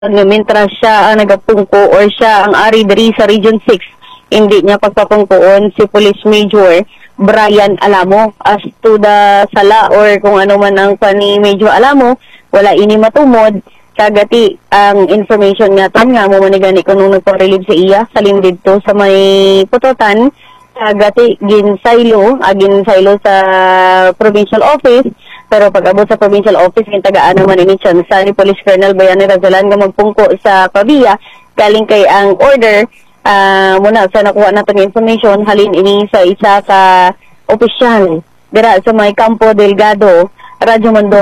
nga mentras siya ang nagapungko or siya ang ari diri sa Region 6, hindi niya pagpapungkoon si Police Major Brian Alamo. As to the sala or kung ano man ang pani Major Alamo, wala ini matumod. Kagati ang information nga ton nga mo manigani kung nung nagpa-relieve sa iya salin dito sa may putotan. Kagati ginsaylo sa provincial office, pero pag abot sa provincial office kintagaan naman ini sa ni Police Colonel Bayani Razalan nga magpungko sa Pavia galing kay ang order muna sa nakuha natin information halin ini sa isa ka opisyal dira sa may Campo Delgado, Radyoman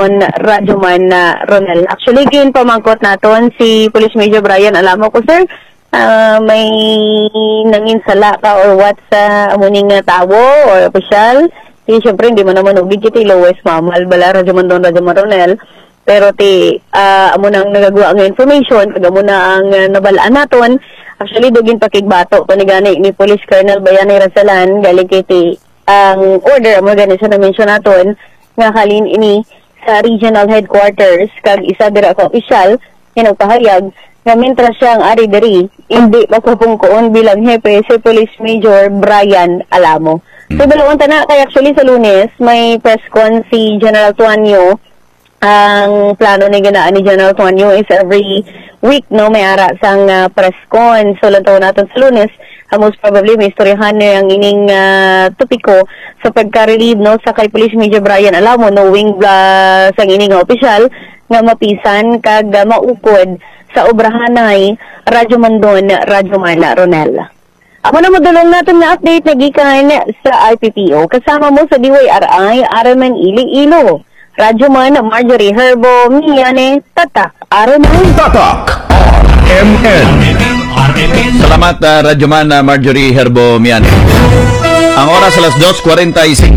Ronel. Actually gin pamangkot naton si Police Major Brian Alamo ko, sir. May nanginsala ka or what sa amuning tawo or opisyal. Siyempre hindi mo naman ubig kiti lowest mamal bala Radyoman Ronel. Pero amo nang nagagawa ang information kag amo na ang nabalaan naton. Actually dugin pakigbato panigani ni Police Colonel Bayani Razalan galing kiti ang order amo gani sa na-mention naton nga halin ini sa regional headquarters kag isa dira ka opisyal hinagpahayag nga mentras siya ang ari diri hindi mapapungkoon bilang hepe si Police Major Brian Alamo. So dalawang tana kay actually sa Lunes may press con si General Tuanyo. Ang plano ni ganaan ni General Tuanyo is every week no may ara sang press con. So lantaw natin sa Lunes, most probably may istoryahan na ang ining topiko sa pagka-relieve no sa kay Police Major Brian Alamo knowing sang ining opisyal nga mapisan kag maukod sa obrahanay Radyoman Ronel. Ako na madulong natin na update na gikan sa IPPO kasama mo sa DYRI Araman Iloilo. Radyoman Marjorie Herbo Miane Tatak Araman Tatak RMN. Salamat Radyoman Marjorie Herbo Miane. Ang oras alas 2:45.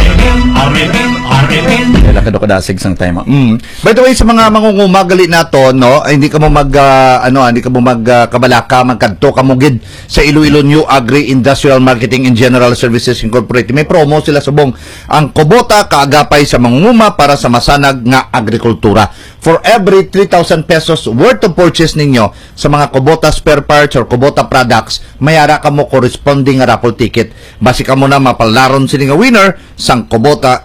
Kadasig sang time. By the way, sa mga mangungumagali nato, no, hindi ka mo magkabalaka, magkadto ka mugid sa Iloilo New Agri Industrial Marketing and General Services Incorporated. May promo sila subong ang Kubota kaagapay sa mangunguma para sa masanag nga agrikultura. For every 3,000 pesos worth of purchase ninyo sa mga Kubota spare parts or Kubota products, mayara ka mo corresponding nga raffle ticket. Basi ka mo na mapalaron sila nga winner sang Kubota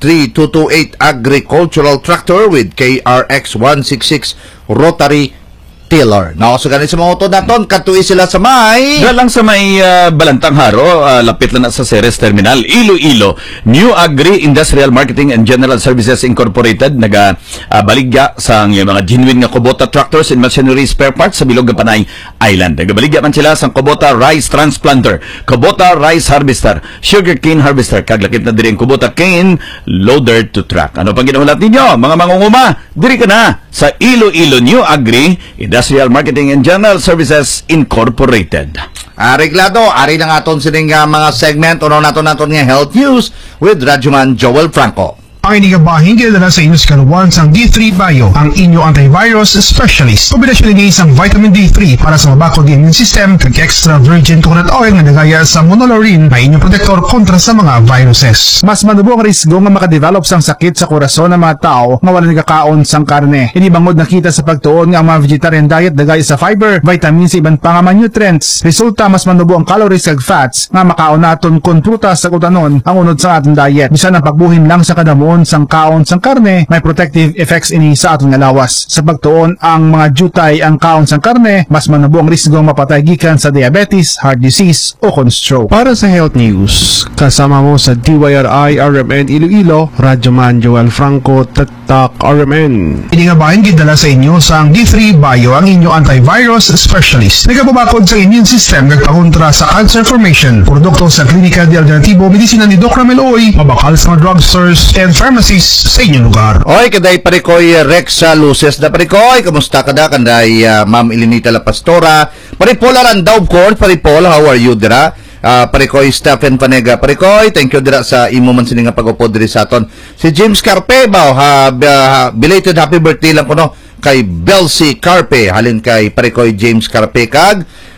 L3228 agricultural tractor with KRX 166 rotary tiller. So ganit sa mga auto naton, katuwi sila sa may dalang sa may Balantang Haro, lapit lang na sa Ceres Terminal, Iloilo. New Agri Industrial Marketing and General Services Incorporated nagabaligya sa mga genuine nga Kubota tractors and machinery spare parts sa bilog ng Panay Island. Nagabaligya man sila sa Kubota Rice Transplanter, Kubota Rice Harvester, Sugarcane Harvester, kaglakip na diri ang Kubota Cane Loader to Truck. Ano pang ginahulat ninyo? Mga mangunguma, diri ka na sa Iloilo New Agri Industrial Marketing and General Services Incorporated. Reglado, ari na aton sining mga segment uno naton nga health news with Radyoman Joel Franco. Ang inigabahin kinadala sa inyo sa kaluwan sang D3 Bio, ang inyo antivirus specialist. Kombinasyon ni isang vitamin D3 para sa mabakod ng immune system kag extra virgin coconut oil nga nagaya sa monolaurin na inyong protector kontra sa mga viruses. Mas manubo ang risgo nga makadevelop sang sakit sa korason ng mga tao nga wala nagkakaon sang karne. Inibangod nakita sa pagtuon nga ang mga vegetarian diet dagay sa fiber, vitamins, iban pa nga mga nutrients. Resulta mas manubo ang calories kag fats nga makaon naton kon prutas sa utanon ang unod sa aton diet. Bisan ang pagbuhin lang sa kadamon sang kaon sang karne, may protective effects ini sa aton nga lawas. Sa pagtuon ang mga jutay ang kaon sang karne, mas manubo ang risgo mapatay gikan sa diabetes, heart disease o kon stroke. Para sa health news, kasama mo sa DYRI RMN Iloilo, Radyoman Joel Franco, Tatak RMN. Inigabahin gidala sa inyo sang D3 Bio, ang inyo antivirus specialist. Nagababakod sa immune system nagpakontra sa cancer formation. Produkto sa Klinika de Alternativo Medisina ni Doc Ramel Oy, mabakal sa mga drugstores and pharmacies sa inyong lugar. Oy, kaday parikoy Rexa Luces na parikoy. Kamusta kada kanday Ma'am Elenita La Pastora. Paripola Randaw Court, Paripola, how are you dira? Parikoy Stephen Panega, parikoy. Thank you dira sa imo man sining pag-upod diri sa aton. Si James Carpe ba belated happy birthday lang kuno kay Belsi Carpe halin kay parikoy James Carpe kag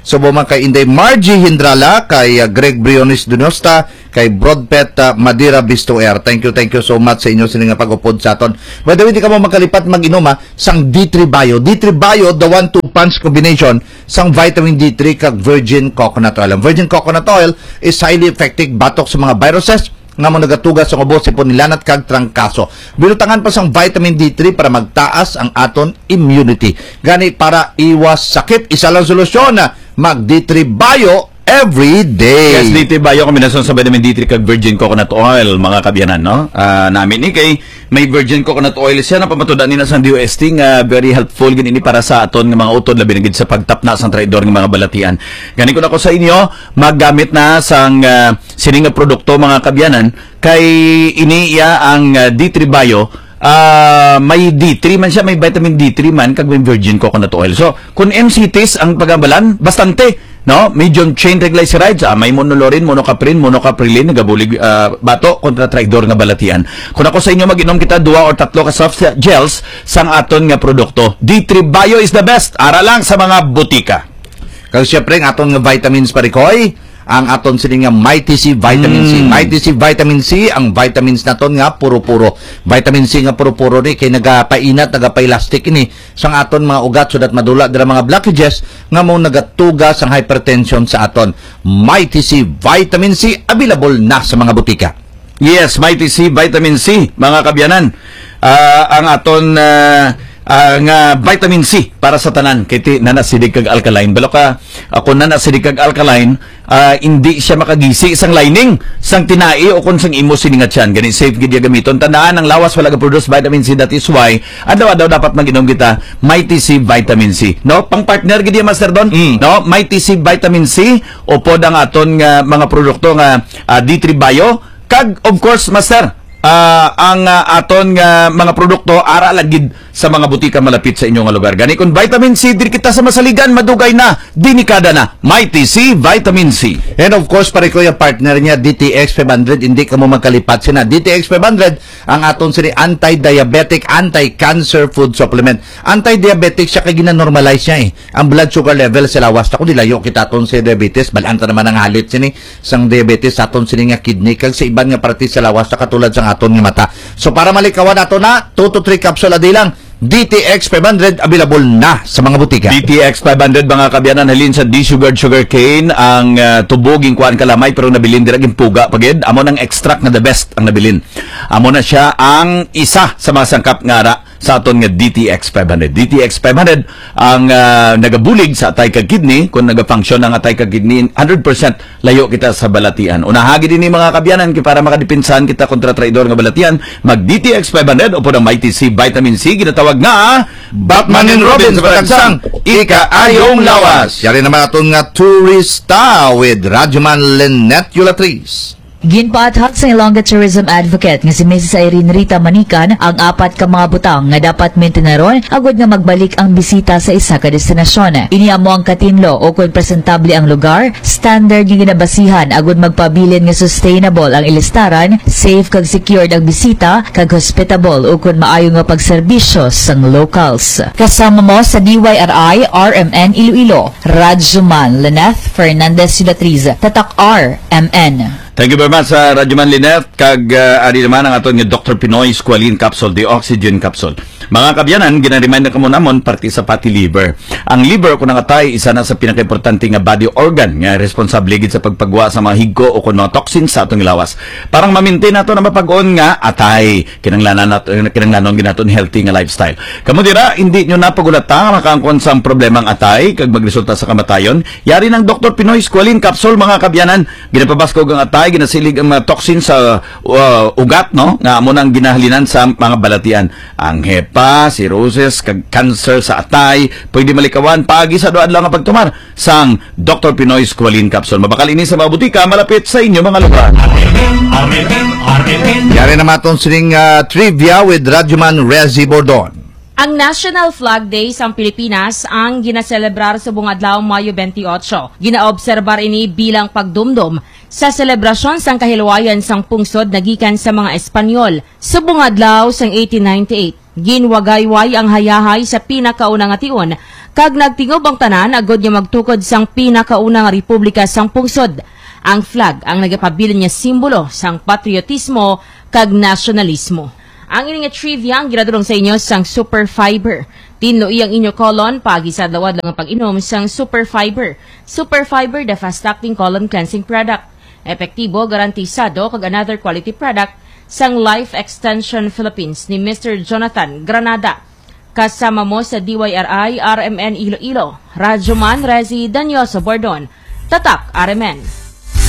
Subo man kay Inday Margie Hindrala, kay Greg Briones Dunosta, kay Broadpet Madira Bistoer. Thank you so much sa inyo sila nga pag-upod sa aton. By the way, di ka mo magkalipat mag-inom sang D3 Bio. D3 Bio, the 1-2 punch combination sang vitamin D3 kag virgin coconut oil. Ang virgin coconut oil is highly effective batok sa mga viruses nga mo nagatugas sa ubo, sipon nilanat kag trangkaso. Binutangan pa sang vitamin D3 para magtaas ang aton immunity. Gani para iwas sakit, isa lang solusyon na mag D3 Bio every day. Yes, D3 Bio, kombinasyon sa vitamin D3 kag virgin coconut oil, mga kabyanan, no? Namin ni kay may virgin coconut oil siya na pamatudan nila sa DOST nga very helpful gini para sa aton nga mga utod labi na sa pagtapna sa traidor ng mga balatian. Gani ko na ko sa inyo maggamit na sang sining nga produkto, mga kabyanan, kay iniya ang D3 Bio. May D3 man siya, may vitamin D3 man kag may virgin coconut oil. So kung MCTs ang pagambalan, bastante, no? Medium chain triglycerides, may monolurin, monocaprilin, nagabulig bato kontra traidor nga balatian. Kung ako sa inyo mag-inom kita 2 or 3 ka soft gels sang aton nga produkto, D3 Bio is the best. Ara lang sa mga butika. Kag syempre ang aton nga vitamins parikoy, ang aton sini nga Mighty C Vitamin C. Mighty C Vitamin C, ang vitamins naton nga puro-puro. Vitamin C nga puro-puro ni kay nagapainat, nagapailastik ini sang aton mga ugat so that madula dira mga blockages nga mo nagatuga sang hypertension sa aton. Mighty C Vitamin C available na sa mga butika. Yes, Mighty C Vitamin C, mga kabyanan. Ang aton nga vitamin C para sa tanan kay ti nanasidig kag alkaline. Balo ka ako nanasidig kag alkaline, hindi siya makagisi isang lining sang tinai o kun sang imo siningat yan. Gani safe gid gamiton. Tandaan ang lawas wala ga-produce vitamin C, that is why adlaw dapat mag-inom kita Mighty C Vitamin C. No, pang partner gid Master Don. No, Mighty C Vitamin C o pod ang aton nga mga produkto nga D3 Bio kag of course Master ang aton nga mga produkto ara lagid sa mga butika malapit sa inyong lugar. Gani kung vitamin C diri kita sa masaligan, madugay na, dinikada na. Mighty C Vitamin C. And of course, pare ko yung partner niya, DTX 500, hindi ka mo magkalipat sina. DTX 500, ang aton sini anti-diabetic, anti-cancer food supplement. Anti-diabetic siya kay gina-normalize niya Ang blood sugar level sa lawas. Ako nilayo kita aton si diabetes, balanta naman ang halit sini. Sang diabetes aton sini nga kidney, kag sa iban nga parte sa lawas, katulad sang aton nga mata. So para malikawan nato na 2 to 3 capsule a day lang. DTX 500 available na sa mga butika. DTX 500, mga kabyanan, halin sa D-sugared sugarcane ang tuboging kuan kalamay pero nabilin diraging puga pagid. Amo nang extract na the best ang nabilin. Amo na siya ang isa sa mga sangkap nga ara sa aton nga DTX 500. DTX 500 ang nagabulig sa atay kag kidney. Kung nagafunction ang atay kag kidney, 100% layo kita sa balatian. Unahagi din ni mga kabyanan para makadipinsan kita kontra traidor nga balatian, mag DTX 500 o po ng Mighty C Vitamin C, ginatawag nga Batman and Robin sa patagsang ika-ayong lawas. Yari naman aton nga Turista with Radyoman Lynette Yulatriz. Ginpaathag sa Ilongga Tourism Advocate nga si Mrs. Irene Rita Manikan ang 4 ka mga butang nga dapat maintenaron agud nga magbalik ang bisita sa isa ka destinasyon. Iniamo ang katinlo o kung presentable ang lugar, standard nga ginabasihan agud magpabilin nga sustainable ang ilistaran, safe kag secured ang bisita, kag hospitable o kung maayo nga pagserbisyo sang locals. Kasama mo sa DYRI RMN Iloilo, Radyoman Lynette Fernandez Yulatriz, Tatak RMN. Thank you very much sa Radyoman Lynette kag ari naman ang aton nga Dr. Pinoy Squalene Capsule, the oxygen capsule. Mga kabyanan, gina-remind na kamo namon parte sa fatty liver. Ang liver kung nangatay isa na sa pinaka-importante nga body organ nga responsable gid sa pagpagwa sa mga higgo o kun mga toxins sa atong lawas. Parang ma-maintain nato na mapag-on nga atay kinanglanon ginaton healthy nga lifestyle. Kamo dira hindi nyo napagulata makaangkon sa problemang atay kag magresulta sa kamatayon. Yari ng Dr. Pinoy Squalene Capsule, mga kabyanan, ginapabaskog ang atay, ginasilig ang mga toxin sa ugat, no? Nga amo nang ginahalinan sa mga balatian. Ang hepa, cirrhosis, kag cancer sa atay, pwede malikawan pagi sa doan lang nga pagtumar sang Dr. Pinoy Squalene Capsule. Mabakal ini sa mga butika malapit sa inyo mga lugar. Yari naman itong sining trivia with Radyoman Rezi Bordon. Ang National Flag Day sa Pilipinas ang ginaselebrar sa buong adlaw Mayo 28. Ginaobserbar ini bilang pagdumdum sa selebrasyon sang kahilwayan sang pungsod nagikan sa mga Espanyol. Subong adlaw sang 1898, ginwagayway ang hayahay sa pinakaunang ation, kag nagtingob ang tanan agod nga magtukod sang pinakaunang republika sang pungsod. Ang flag ang nagapabilin niya simbolo sang patriotismo kag nasyonalismo. Ang ining trivia ang ginadulong sa inyo sang Super Fiber. Tinloi ang inyo colon pagi sa dawad lang ang pag-inom sang Super Fiber. Super Fiber, the fast-acting colon cleansing product. Epektibo, garantisado kag another quality product sang Life Extension Philippines ni Mr. Jonathan Granada. Kasama mo sa DYRI RMN Iloilo, Radyo Man Rezi Danyoso Bordon, Tatak RMN.